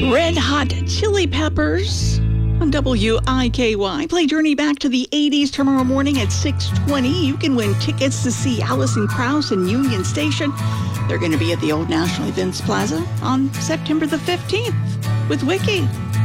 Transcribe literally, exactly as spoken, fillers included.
Red Hot Chili Peppers on W I K Y. Play Journey back to the eighties tomorrow morning at six twenty. You can win tickets to see Alison Krauss and Union Station. They're going to be at the Old National Events Plaza on September the fifteenth with Wiki.